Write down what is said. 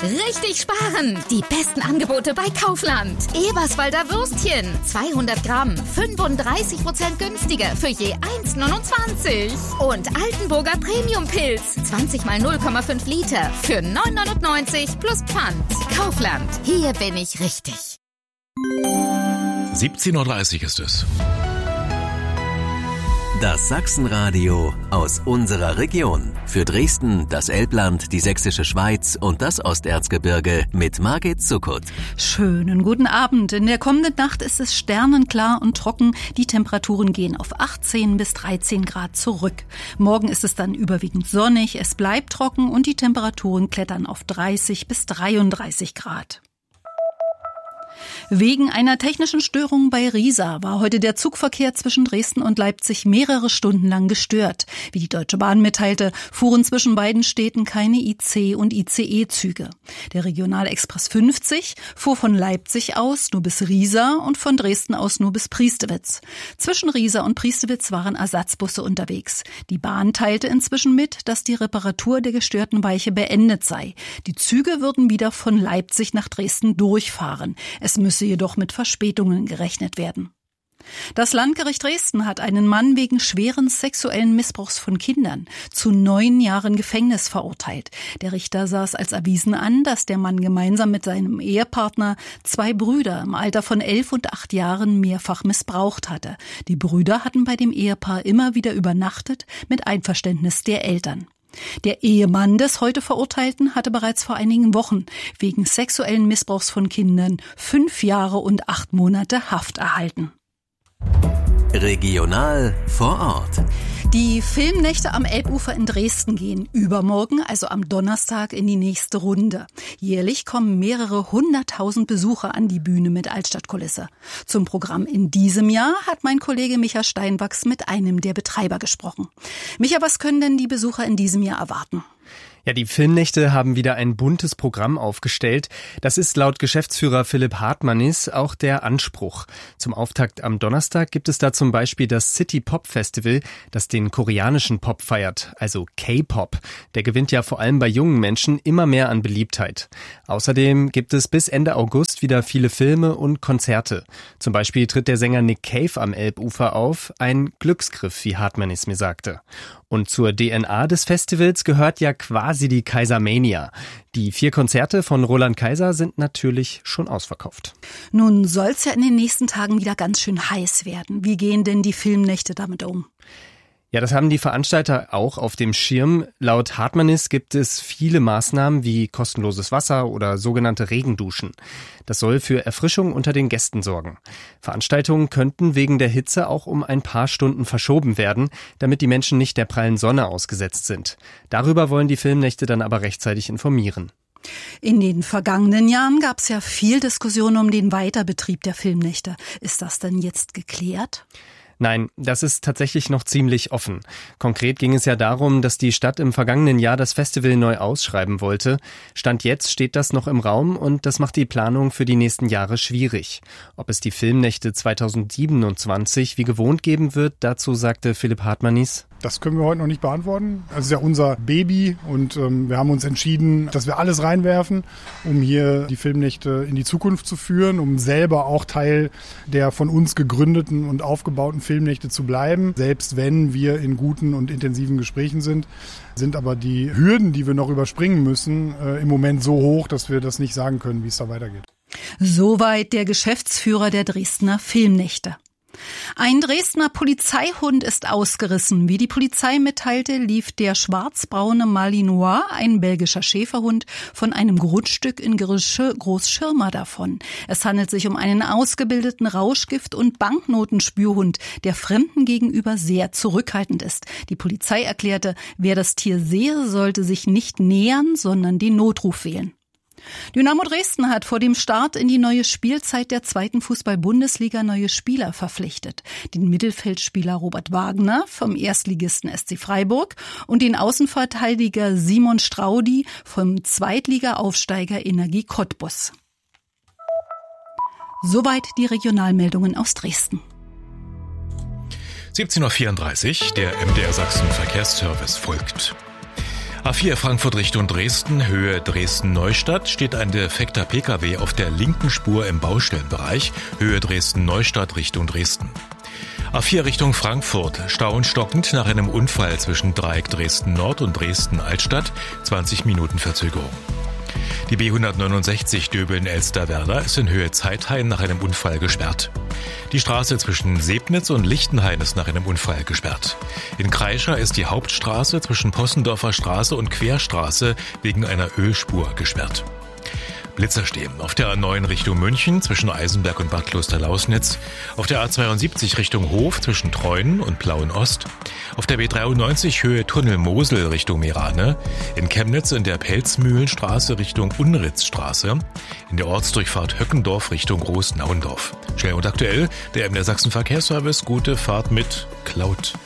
Richtig sparen! Die besten Angebote bei Kaufland. Eberswalder Würstchen, 200 Gramm, 35% günstiger für je 1,29. Und Altenburger Premium-Pilz, 20 mal 0,5 Liter für 9,99 plus Pfand. Kaufland, hier bin ich richtig. 17:30 ist es. Das Sachsenradio aus unserer Region. Für Dresden, das Elbland, die Sächsische Schweiz und das Osterzgebirge mit Margit Zuckut. Schönen guten Abend. In der kommenden Nacht ist es sternenklar und trocken. Die Temperaturen gehen auf 18 bis 13 Grad zurück. Morgen ist es dann überwiegend sonnig, es bleibt trocken und die Temperaturen klettern auf 30 bis 33 Grad. Wegen einer technischen Störung bei Riesa war heute der Zugverkehr zwischen Dresden und Leipzig mehrere Stunden lang gestört. Wie die Deutsche Bahn mitteilte, fuhren zwischen beiden Städten keine IC- und ICE-Züge. Der Regionalexpress 50 fuhr von Leipzig aus nur bis Riesa und von Dresden aus nur bis Priestewitz. Zwischen Riesa und Priestewitz waren Ersatzbusse unterwegs. Die Bahn teilte inzwischen mit, dass die Reparatur der gestörten Weiche beendet sei. Die Züge würden wieder von Leipzig nach Dresden durchfahren. Es müsse jedoch mit Verspätungen gerechnet werden. Das Landgericht Dresden hat einen Mann wegen schweren sexuellen Missbrauchs von Kindern zu 9 Jahren Gefängnis verurteilt. Der Richter sah es als erwiesen an, dass der Mann gemeinsam mit seinem Ehepartner 2 Brüder im Alter von 11 und 8 Jahren mehrfach missbraucht hatte. Die Brüder hatten bei dem Ehepaar immer wieder übernachtet mit Einverständnis der Eltern. Der Ehemann des heute Verurteilten hatte bereits vor einigen Wochen wegen sexuellen Missbrauchs von Kindern 5 Jahre und 8 Monate Haft erhalten. Regional vor Ort. Die Filmnächte am Elbufer in Dresden gehen übermorgen, also am Donnerstag, in die nächste Runde. Jährlich kommen mehrere 100.000 Besucher an die Bühne mit Altstadtkulisse. Zum Programm in diesem Jahr hat mein Kollege Micha Steinwachs mit einem der Betreiber gesprochen. Micha, was können denn die Besucher in diesem Jahr erwarten? Ja, die Filmnächte haben wieder ein buntes Programm aufgestellt. Das ist laut Geschäftsführer Philipp Hartmannis auch der Anspruch. Zum Auftakt am Donnerstag gibt es da zum Beispiel das City Pop Festival, das den koreanischen Pop feiert, also K-Pop. Der gewinnt ja vor allem bei jungen Menschen immer mehr an Beliebtheit. Außerdem gibt es bis Ende August wieder viele Filme und Konzerte. Zum Beispiel tritt der Sänger Nick Cave am Elbufer auf, ein Glücksgriff, wie Hartmannis mir sagte. Und zur DNA des Festivals gehört ja quasi die Kaisermania. Die 4 Konzerte von Roland Kaiser sind natürlich schon ausverkauft. Nun soll's ja in den nächsten Tagen wieder ganz schön heiß werden. Wie gehen denn die Filmnächte damit um? Ja, das haben die Veranstalter auch auf dem Schirm. Laut Hartmannis gibt es viele Maßnahmen wie kostenloses Wasser oder sogenannte Regenduschen. Das soll für Erfrischung unter den Gästen sorgen. Veranstaltungen könnten wegen der Hitze auch um ein paar Stunden verschoben werden, damit die Menschen nicht der prallen Sonne ausgesetzt sind. Darüber wollen die Filmnächte dann aber rechtzeitig informieren. In den vergangenen Jahren gab es ja viel Diskussion um den Weiterbetrieb der Filmnächte. Ist das denn jetzt geklärt? Nein, das ist tatsächlich noch ziemlich offen. Konkret ging es ja darum, dass die Stadt im vergangenen Jahr das Festival neu ausschreiben wollte. Stand jetzt steht das noch im Raum und das macht die Planung für die nächsten Jahre schwierig. Ob es die Filmnächte 2027 wie gewohnt geben wird, dazu sagte Philipp Hartmannis: Das können wir heute noch nicht beantworten. Das ist ja unser Baby und wir haben uns entschieden, dass wir alles reinwerfen, um hier die Filmnächte in die Zukunft zu führen, um selber auch Teil der von uns gegründeten und aufgebauten Filmnächte zu bleiben. Selbst wenn wir in guten und intensiven Gesprächen sind aber die Hürden, die wir noch überspringen müssen, im Moment so hoch, dass wir das nicht sagen können, wie es da weitergeht. Soweit der Geschäftsführer der Dresdner Filmnächte. Ein Dresdner Polizeihund ist ausgerissen. Wie die Polizei mitteilte, lief der schwarzbraune Malinois, ein belgischer Schäferhund, von einem Grundstück in Großschirma davon. Es handelt sich um einen ausgebildeten Rauschgift- und Banknotenspürhund, der Fremden gegenüber sehr zurückhaltend ist. Die Polizei erklärte, wer das Tier sehe, sollte sich nicht nähern, sondern den Notruf wählen. Dynamo Dresden hat vor dem Start in die neue Spielzeit der 2. Fußball-Bundesliga neue Spieler verpflichtet. Den Mittelfeldspieler Robert Wagner vom Erstligisten SC Freiburg und den Außenverteidiger Simon Straudi vom Zweitliga-Aufsteiger Energie Cottbus. Soweit die Regionalmeldungen aus Dresden. 17:34 Uhr, der MDR Sachsen Verkehrsservice folgt. A4 Frankfurt Richtung Dresden, Höhe Dresden-Neustadt, steht ein defekter Pkw auf der linken Spur im Baustellenbereich, Höhe Dresden-Neustadt Richtung Dresden. A4 Richtung Frankfurt, Stau und stockend nach einem Unfall zwischen Dreieck Dresden-Nord und Dresden-Altstadt, 20 Minuten Verzögerung. Die B169 Döbeln-Elsterwerda ist in Höhe Zeithain nach einem Unfall gesperrt. Die Straße zwischen Sebnitz und Lichtenhain ist nach einem Unfall gesperrt. In Kreischer ist die Hauptstraße zwischen Possendorfer Straße und Querstraße wegen einer Ölspur gesperrt. Blitzer stehen auf der A9 Richtung München zwischen Eisenberg und Bad Klosterlausnitz, auf der A72 Richtung Hof zwischen Treuen und Plauen-Ost, auf der B93 Höhe Tunnel Mosel Richtung Merane, in Chemnitz in der Pelzmühlenstraße Richtung Unritzstraße, in der Ortsdurchfahrt Höckendorf Richtung Großnauendorf. Schnell und aktuell, der MDR Sachsen Verkehrsservice, gute Fahrt mit Cloud.